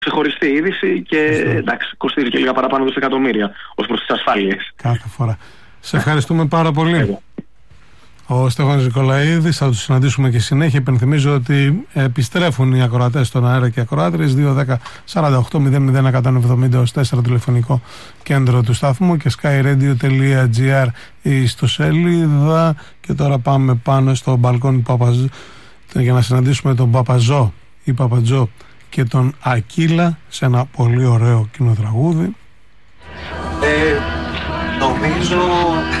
ξεχωριστή είδηση και εντάξει, κοστίζει και λίγα παραπάνω δισεκατομμύρια ως προς τις ασφάλειες. Κάθε φορά. Σε ευχαριστούμε πάρα πολύ. Ο Στέφανος Νικολαίδης, θα τους συναντήσουμε και συνέχεια. Υπενθυμίζω ότι επιστρέφουν οι ακροατές στον αέρα και ακροάτριες. 210-48-00-170 τηλεφωνικό κέντρο του σταθμού και skyradio.gr η ιστοσελίδα. Και τώρα πάμε πάνω στο μπαλκόνι για να συναντήσουμε τον Παπαζό ή Παπατζό και τον Ακύλα σε ένα πολύ ωραίο κοινοτραγούδι. Νομίζω